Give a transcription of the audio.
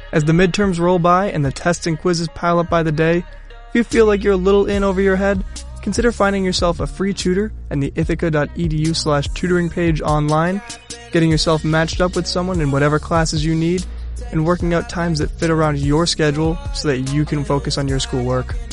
As the midterms roll by and the tests and quizzes pile up by the day, if you feel like you're a little in over your head, consider finding yourself a free tutor in the ithaca.edu/tutoring page online, getting yourself matched up with someone in whatever classes you need, and working out times that fit around your schedule so that you can focus on your schoolwork.